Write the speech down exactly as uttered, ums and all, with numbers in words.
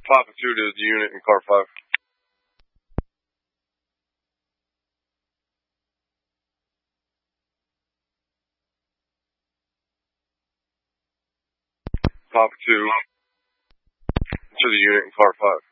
Papa two to the unit in car five. Papa two to the unit in car five.